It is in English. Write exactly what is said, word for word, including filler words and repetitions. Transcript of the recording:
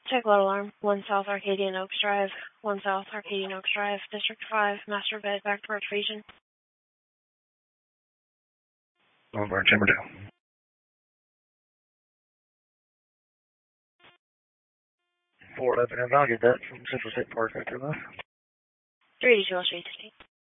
Check load alarm. one South Arcadian Oaks Drive. one South Arcadian Oaks Drive. District five. Master bed. Back to Arch Region. Over in Chamber two. four eleven, and I'll get that from Central State Park after left. three eighty-two West Street.